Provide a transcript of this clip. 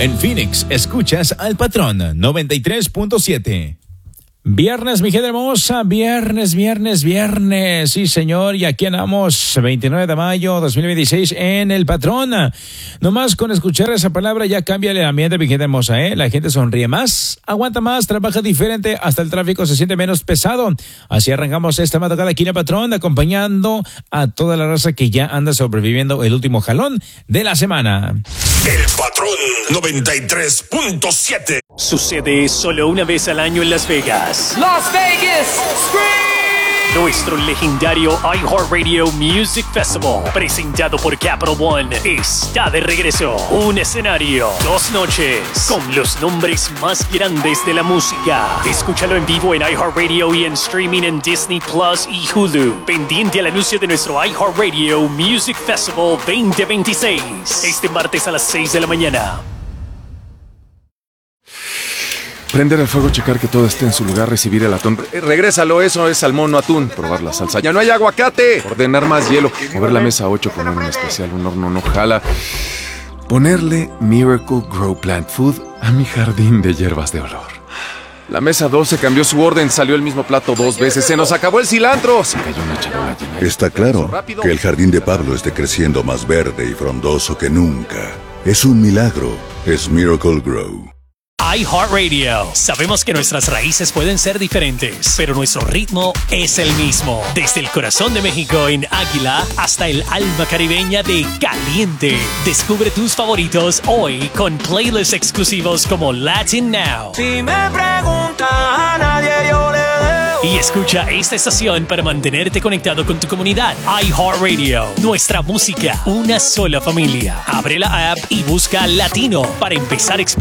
En Phoenix, escuchas al Patrón 93.7. Viernes, mi gente hermosa, viernes. Sí, señor, y aquí andamos, 29 de mayo 2026 en El Patrón. Nomás con escuchar esa palabra ya cambia el ambiente, mi gente hermosa, ¿eh? La gente sonríe más, aguanta más, trabaja diferente, hasta el tráfico se siente menos pesado. Así arrancamos esta madrugada aquí en El Patrón, acompañando a toda la raza que ya anda sobreviviendo el último jalón de la semana. El Patrón 93.7. Sucede solo una vez al año en Las Vegas. Las Vegas, Scream! Nuestro legendario iHeartRadio Music Festival, presentado por Capital One, está de regreso. Un escenario, 2 noches, con los nombres más grandes de la música. Escúchalo en vivo en iHeartRadio y en streaming en Disney Plus y Hulu. Pendiente al anuncio de nuestro iHeartRadio Music Festival 2026, este martes a las 6 de la mañana. Prender el fuego, checar que todo esté en su lugar, recibir el atún. Regrésalo, eso es salmón, no atún. Probar la salsa. ¡Ya no hay aguacate! Ordenar más hielo. Mover la mesa 8, poner un especial, un horno no jala. Ponerle Miracle Grow Plant Food a mi jardín de hierbas de olor. La mesa 12 cambió su orden, salió el mismo plato 2 veces. ¡Se nos acabó el cilantro! Se cayó una charola llena. Está claro que el jardín de Pablo esté creciendo más verde y frondoso que nunca. Es un milagro. Es Miracle Grow. iHeartRadio. Sabemos que nuestras raíces pueden ser diferentes, pero nuestro ritmo es el mismo. Desde el corazón de México en Águila hasta el alma caribeña de Caliente. Descubre tus favoritos hoy con playlists exclusivos como Latin Now. Si me preguntas a nadie yo le dejo. Y escucha esta estación para mantenerte conectado con tu comunidad. iHeartRadio. Nuestra música, una sola familia. Abre la app y busca Latino para empezar a explorar